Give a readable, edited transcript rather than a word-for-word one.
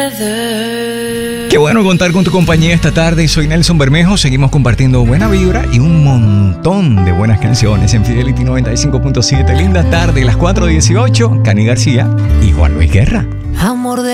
Qué bueno contar con tu compañía esta tarde. Soy Nelson Bermejo. Seguimos compartiendo buena vibra y un montón de buenas canciones en Fidelity 95.7. Linda tarde, las 4:18. Cani García y Juan Luis Guerra. Amor de